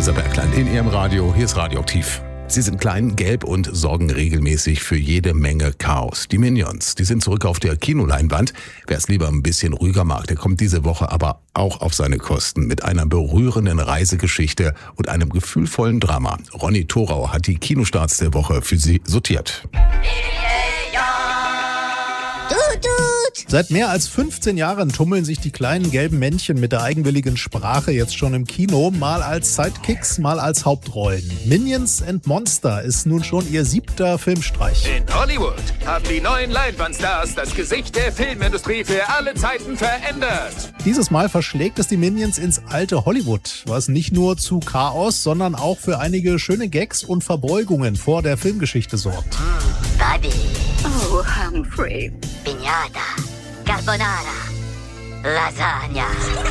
Gesa Bergland in ihrem Radio. Hier ist Radioaktiv. Sie sind klein, gelb und sorgen regelmäßig für jede Menge Chaos. Die Minions, die sind zurück auf der Kinoleinwand. Wer es lieber ein bisschen ruhiger mag, der kommt diese Woche aber auch auf seine Kosten mit einer berührenden Reisegeschichte und einem gefühlvollen Drama. Ronny Thorau hat die Kinostarts der Woche für Sie sortiert. Seit mehr als 15 Jahren tummeln sich die kleinen gelben Männchen mit der eigenwilligen Sprache jetzt schon im Kino, mal als Sidekicks, mal als Hauptrollen. Minions and Monster ist nun schon ihr 7. Filmstreich. In Hollywood haben die neuen Leinwandstars das Gesicht der Filmindustrie für alle Zeiten verändert. Dieses Mal verschlägt es die Minions ins alte Hollywood, was nicht nur zu Chaos, sondern auch für einige schöne Gags und Verbeugungen vor der Filmgeschichte sorgt. Buddy. Oh, Humphrey. Piñata. Carbonara. Lasagna.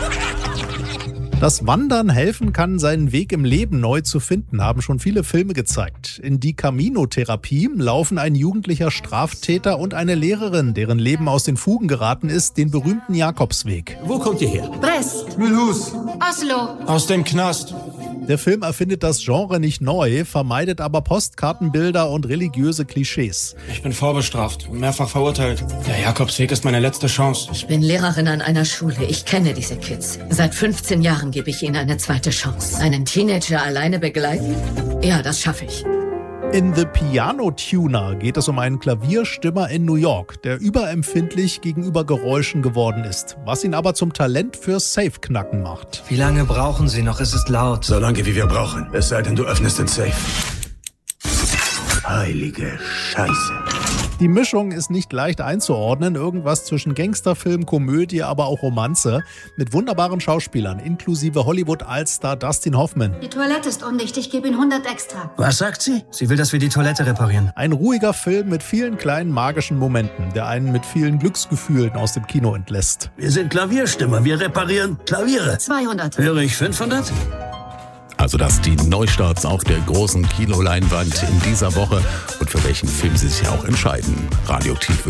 Dass Wandern helfen kann, seinen Weg im Leben neu zu finden, haben schon viele Filme gezeigt. In Die Camino-Therapie laufen ein jugendlicher Straftäter und eine Lehrerin, deren Leben aus den Fugen geraten ist, den berühmten Jakobsweg. Wo kommt ihr her? Brest. Mulhouse. Oslo. Aus dem Knast. Der Film erfindet das Genre nicht neu, vermeidet aber Postkartenbilder und religiöse Klischees. Ich bin vorbestraft und mehrfach verurteilt. Der Jakobsweg ist meine letzte Chance. Ich bin Lehrerin an einer Schule. Ich kenne diese Kids. Seit 15 Jahren gebe ich ihnen eine zweite Chance. Einen Teenager alleine begleiten? Ja, das schaffe ich. In The Piano Tuner geht es um einen Klavierstimmer in New York, der überempfindlich gegenüber Geräuschen geworden ist, was ihn aber zum Talent fürs Safe-Knacken macht. Wie lange brauchen Sie noch? Es ist laut. So lange, wie wir brauchen. Es sei denn, du öffnest den Safe. Heilige Scheiße. Die Mischung ist nicht leicht einzuordnen, irgendwas zwischen Gangsterfilm, Komödie, aber auch Romanze, mit wunderbaren Schauspielern, inklusive Hollywood-Allstar Dustin Hoffman. Die Toilette ist undicht, ich gebe Ihnen 100 extra. Was sagt sie? Sie will, dass wir die Toilette reparieren. Ein ruhiger Film mit vielen kleinen magischen Momenten, der einen mit vielen Glücksgefühlen aus dem Kino entlässt. Wir sind Klavierstimmer, wir reparieren Klaviere. 200. Höre ich 500? Also das die Neustarts auf der großen Kinoleinwand in dieser Woche und für welchen Film Sie sich auch entscheiden. Radioaktiv